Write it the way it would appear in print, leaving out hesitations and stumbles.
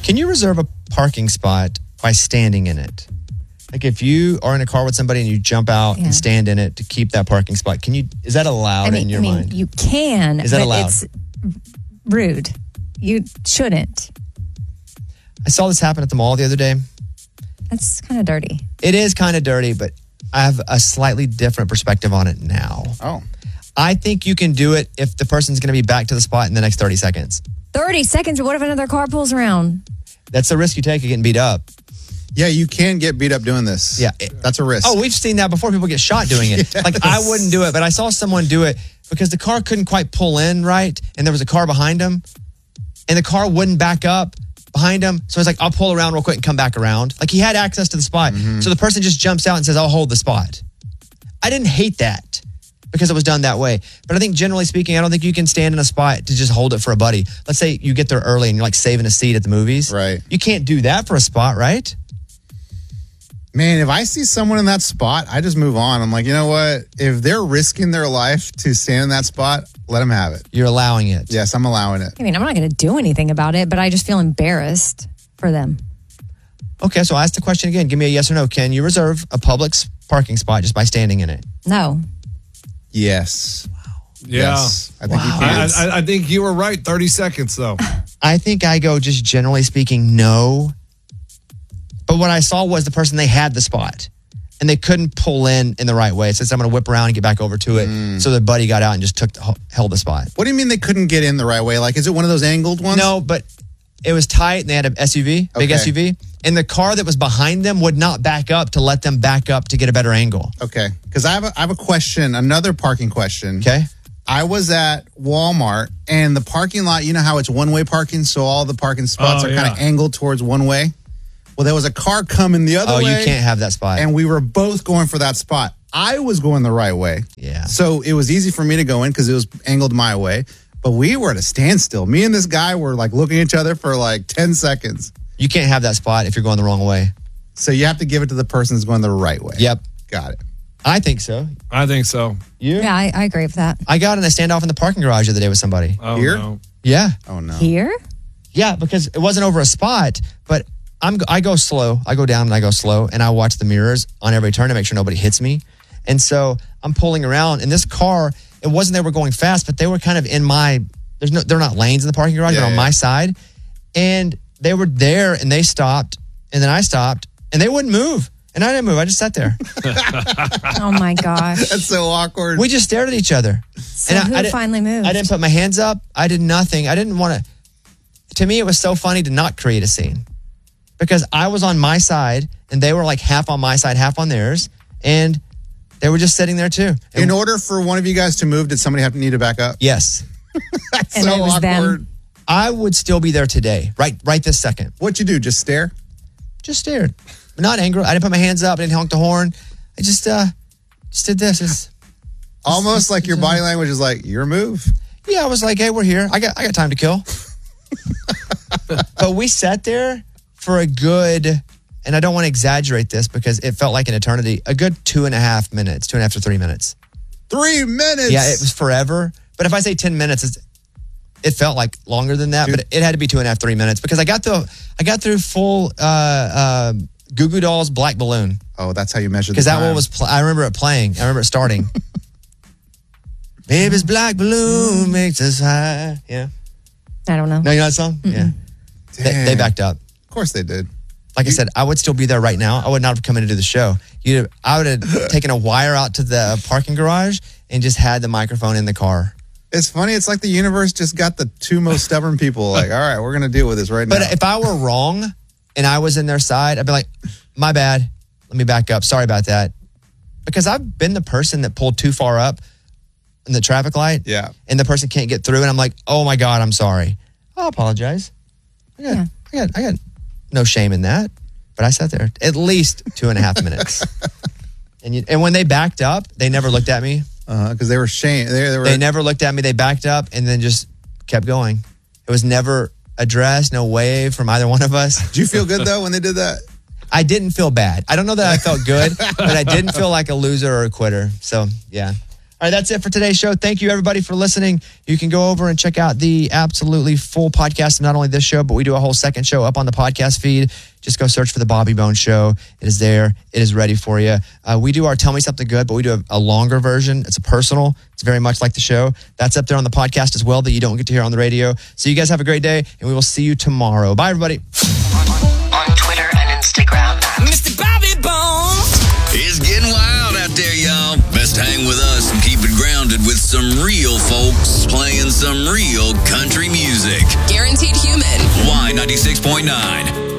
Can you reserve a parking spot by standing in it? Like if you are in a car with somebody and you jump out and stand in it to keep that parking spot, is that allowed in your mind? You can. Is that allowed? It's rude. You shouldn't. I saw this happen at the mall the other day. That's kind of dirty. It is kind of dirty, but I have a slightly different perspective on it now. Oh. I think you can do it if the person's going to be back to the spot in the next 30 seconds. 30 seconds? What if another car pulls around? That's the risk you take of getting beat up. Yeah, you can get beat up doing this. Yeah. That's a risk. Oh, we've seen that before. People get shot doing it. Yes. Like, I wouldn't do it, but I saw someone do it because the car couldn't quite pull in right, and there was a car behind him, and the car wouldn't back up behind him. So he's like, I'll pull around real quick and come back around. Like, he had access to the spot. Mm-hmm. So the person just jumps out and says, I'll hold the spot. I didn't hate that because it was done that way. But I think generally speaking, I don't think you can stand in a spot to just hold it for a buddy. Let's say you get there early and you're like saving a seat at the movies. Right. You can't do that for a spot, right? Man, if I see someone in that spot, I just move on. I'm like, you know what? If they're risking their life to stand in that spot, let them have it. You're allowing it. Yes, I'm allowing it. I mean, I'm not going to do anything about it, but I just feel embarrassed for them. Okay, so I'll ask the question again. Give me a yes or no. Can you reserve a public parking spot just by standing in it? No. Yes. Yeah. Yes. I think you can. I think you were right. 30 seconds, though. I think I go just generally speaking, no. But what I saw was the person, they had the spot and they couldn't pull in the right way. It says, I'm going to whip around and get back over to it. So the buddy got out and just held the spot. What do you mean they couldn't get in the right way? Like, is it one of those angled ones? No, but it was tight and they had an SUV, big Okay. SUV. And the car that was behind them would not back up to let them back up to get a better angle. Okay. Because I have a question, another parking question. Okay. I was at Walmart and the parking lot, you know how it's one-way parking, so all the parking spots are kind of angled towards one way? Well, there was a car coming the other way. Oh, you can't have that spot. And we were both going for that spot. I was going the right way. Yeah. So it was easy for me to go in because it was angled my way. But we were at a standstill. Me and this guy were like looking at each other for like 10 seconds. You can't have that spot if you're going the wrong way. So you have to give it to the person who's going the right way. Yep. Got it. I think so. I think so. You? Yeah, I agree with that. I got in a standoff in the parking garage the other day with somebody. Oh, Here? no. Yeah. Oh, no. Here? Yeah, because it wasn't over a spot, but I go slow. I go down and I go slow, and I watch the mirrors on every turn to make sure nobody hits me. And so I'm pulling around, and this car, it wasn't they were going fast, but they were kind of in my, they're not lanes in the parking garage, they're on my side. And they were there, and they stopped, and then I stopped, and they wouldn't move. And I didn't move. I just sat there. Oh, my gosh. That's so awkward. We just stared at each other. So and who finally moved? I didn't put my hands up. I did nothing. I didn't want to me, it was so funny to not create a scene. Because I was on my side, and they were like half on my side, half on theirs, and they were just sitting there too. In order for one of you guys to move, did somebody need to back up? Yes. That's And so it was awkward. them. I would still be there today, right this second. What'd you do? Just stare? Just stared. Not angry. I didn't put my hands up. I didn't honk the horn. I just did this. Almost like your body language is like, your move. Yeah, I was like, hey, we're here. I got time to kill. But we sat there for a good, and I don't want to exaggerate this because it felt like an eternity, a good 2.5 minutes, 2.5 to 3 minutes. 3 minutes? Yeah, it was forever. But if I say 10 minutes, it felt like longer than that, but it had to be 2.5, 3 minutes because I got through full Goo Goo Dolls Black Balloon. Oh, that's how you measure the Because time. that one was, I remember it playing. I remember it starting. Baby's black balloon makes us high. Yeah. I don't know. No, you know that song? Yeah. They backed up. Of course they did. Like I said, I would still be there right now. I would not have come in to do the show. I would have taken a wire out to the parking garage and just had the microphone in the car. It's funny. It's like the universe just got the two most stubborn people. Like, all right, we're going to deal with this right now. But if I were wrong and I was in their side, I'd be like, my bad. Let me back up. Sorry about that. Because I've been the person that pulled too far up in the traffic light. Yeah. And the person can't get through. And I'm like, oh my God, I'm sorry. I'll apologize. I got no shame in that. But I sat there at least 2.5 minutes. And when they backed up, they never looked at me. Because they were shamed. They never looked at me. They backed up and then just kept going. It was never addressed, no wave from either one of us. Did you feel good, though, when they did that? I didn't feel bad. I don't know that I felt good, but I didn't feel like a loser or a quitter. So, yeah. All All right, that's it for today's show. Thank you, everybody, for listening. You can go over and check out the absolutely full podcast of not only this show, but we do a whole second show up on the podcast feed. Just go search for The Bobby Bones Show. It is there. It is ready for you. We do our Tell Me Something Good, but we do a longer version. It's a personal. It's very much like the show. That's up there on the podcast as well that you don't get to hear on the radio. So you guys have a great day, and we will see you tomorrow. Bye, everybody. On Twitter and Instagram. Mr. Bobby Bones. It's getting wild out there, y'all. Best hang with us and keep it grounded with some real folks playing some real country music. Guaranteed human. Y96.9.